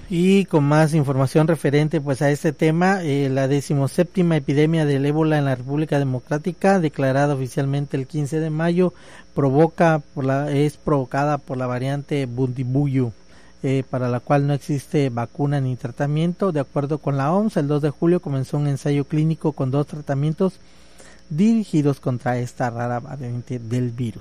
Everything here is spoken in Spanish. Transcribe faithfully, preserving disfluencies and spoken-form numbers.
Y con más información referente pues a este tema, eh, la decimoséptima epidemia del ébola en la República Democrática, declarada oficialmente el quince de mayo, provoca por la, es provocada por la variante Bundibugyo, eh, para la cual no existe vacuna ni tratamiento. De acuerdo con la O M S, el dos de julio comenzó un ensayo clínico con dos tratamientos dirigidos contra esta rara variante del virus.